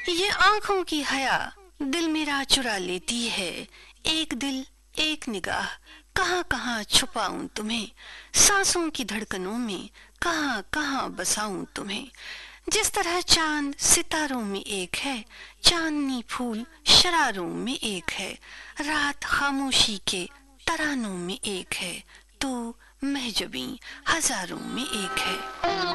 ये आंखों की हया दिल मेरा चुरा लेती है। एक दिल एक निगाह, कहाँ कहाँ छुपाऊं तुम्हें। सांसों की धड़कनों में कहाँ कहाँ बसाऊं तुम्हें। जिस तरह चांद सितारों में एक है, चांदनी फूल शरारों में एक है, रात खामोशी के तरानों में एक है, तू महजबी हजारों में एक है।